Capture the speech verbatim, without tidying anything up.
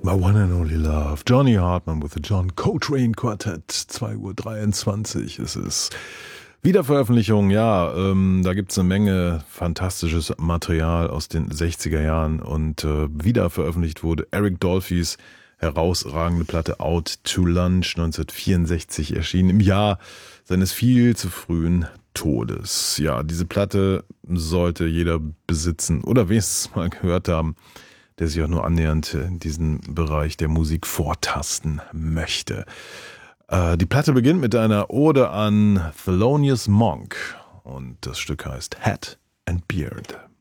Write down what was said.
My One and Only Love. Johnny Hartman with the John Coltrane Quartet. zwei Uhr dreiundzwanzig ist es. Wiederveröffentlichung, ja, ähm, da gibt's eine Menge fantastisches Material aus den sechziger Jahren und äh, wiederveröffentlicht wurde Eric Dolphys herausragende Platte Out to Lunch, neunzehnhundertvierundsechzig erschienen, im Jahr seines viel zu frühen Todes. Ja, diese Platte sollte jeder besitzen oder wenigstens mal gehört haben, der sich auch nur annähernd in diesen Bereich der Musik vortasten möchte. Äh, die Platte beginnt mit einer Ode an Thelonious Monk und das Stück heißt Hat and Beard.